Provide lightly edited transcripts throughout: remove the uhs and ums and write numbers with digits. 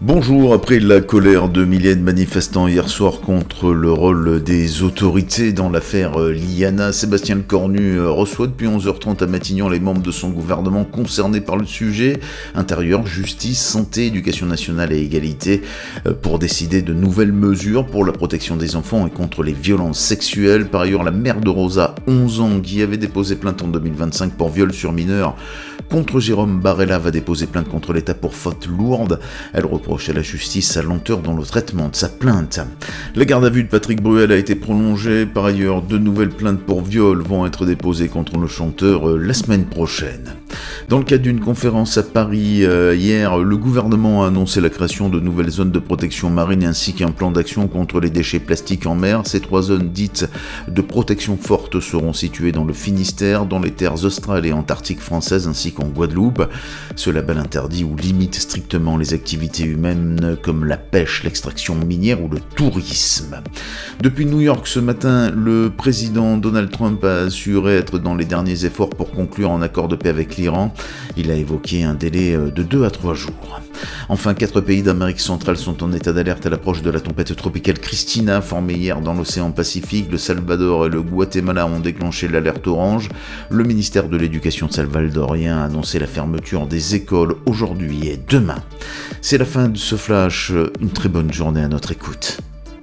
Bonjour, après la colère de milliers de manifestants hier soir contre le rôle des autorités dans l'affaire Liana, Sébastien Lecornu reçoit depuis 11h30 à Matignon les membres de son gouvernement concernés par le sujet, intérieur, justice, santé, éducation nationale et égalité, pour décider de nouvelles mesures pour la protection des enfants et contre les violences sexuelles. Par ailleurs, la mère de Rosa, 11 ans, qui avait déposé plainte en 2025 pour viol sur mineur, contre Jérôme Barella va déposer plainte contre l'État pour faute lourde. Elle reproche à la justice sa lenteur dans le traitement de sa plainte. La garde à vue de Patrick Bruel a été prolongée. Par ailleurs, de nouvelles plaintes pour viol vont être déposées contre le chanteur la semaine prochaine. Dans le cadre d'une conférence à Paris hier, le gouvernement a annoncé la création de nouvelles zones de protection marine ainsi qu'un plan d'action contre les déchets plastiques en mer. Ces 3 zones dites de protection forte seront situées dans le Finistère, dans les terres australes et antarctiques françaises ainsi qu'en Guadeloupe. Ce label interdit ou limite strictement les activités humaines comme la pêche, l'extraction minière ou le tourisme. Depuis New York ce matin, le président Donald Trump a assuré être dans les derniers efforts pour conclure un accord de paix avec l'Iran. Il a évoqué un délai de 2 à 3 jours. Enfin, 4 pays d'Amérique centrale sont en état d'alerte à l'approche de la tempête tropicale Christina, formée hier dans l'océan Pacifique. Le Salvador et le Guatemala ont déclenché l'alerte orange. Le ministère de l'Éducation salvadorien a annoncé la fermeture des écoles aujourd'hui et demain. C'est la fin de ce flash. Une très bonne journée à notre écoute.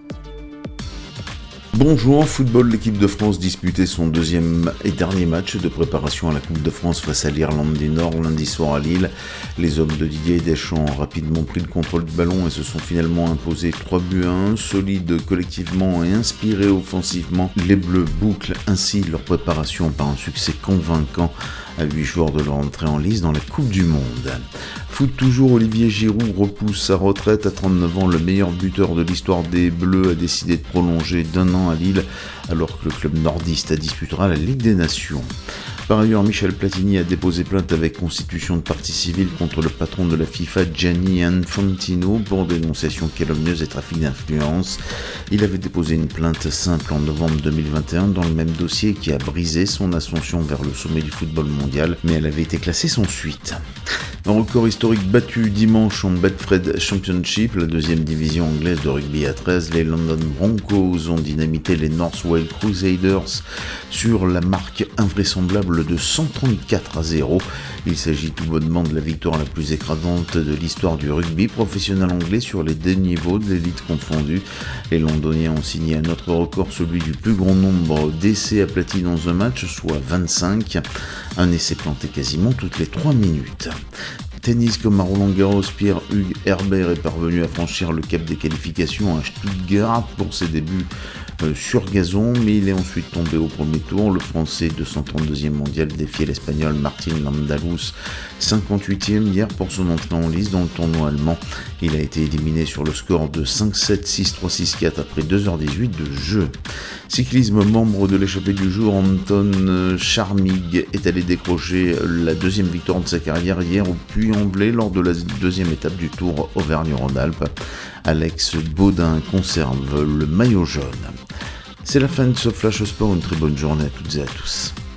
Bonjour, en football, l'équipe de France disputait son deuxième et dernier match de préparation à la Coupe de France face à l'Irlande du Nord lundi soir à Lille. Les hommes de Didier Deschamps ont rapidement pris le contrôle du ballon et se sont finalement imposés 3-1, solides collectivement et inspirés offensivement. Les Bleus bouclent ainsi leur préparation par un succès convaincant à 8 jours de leur entrée en lice dans la Coupe du Monde. Foot toujours, Olivier Giroud repousse sa retraite à 39 ans. Le meilleur buteur de l'histoire des Bleus a décidé de prolonger d'1 an à Lille alors que le club nordiste disputera la Ligue des Nations. Par ailleurs, Michel Platini a déposé plainte avec constitution de partie civile contre le patron de la FIFA, Gianni Infantino, pour dénonciation calomnieuse et trafic d'influence. Il avait déposé une plainte simple en novembre 2021 dans le même dossier qui a brisé son ascension vers le sommet du football mondial, mais elle avait été classée sans suite. Un record historique battu dimanche en Betfred Championship, la deuxième division anglaise de rugby à 13. Les London Broncos ont dynamité les North Wales Crusaders sur la marque invraisemblable de 134-0. Il s'agit tout bonnement de la victoire la plus écrasante de l'histoire du rugby professionnel anglais sur les 2 niveaux de l'élite confondue. Les Londoniens ont signé un autre record, celui du plus grand nombre d'essais aplatis dans un match, soit 25. Un essai planté quasiment toutes les 3 minutes. Tennis, comme à Roland-Garros, Pierre-Hugues Herbert est parvenu à franchir le cap des qualifications à Stuttgart pour ses débuts sur gazon, mais il est ensuite tombé au premier tour. Le Français 232e mondial défiait l'Espagnol Martín Landalus, 58e hier pour son entrée en lice dans le tournoi allemand. Il a été éliminé sur le score de 5-7, 6-3, 6-4 après 2h18 de jeu. Cyclisme, membre de l'échappée du jour, Anton Charmig est allé décrocher la 2e victoire de sa carrière hier au Puy-en-Velay lors de la 2e étape du Tour Auvergne-Rhône-Alpes. Alex Baudin conserve le maillot jaune. C'est la fin de ce Flash Sport, une très bonne journée à toutes et à tous.